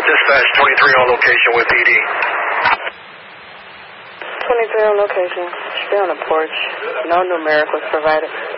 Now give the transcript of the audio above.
Dispatch 23 on location with PD. 23 on location. Should be on the porch. No numeric was provided.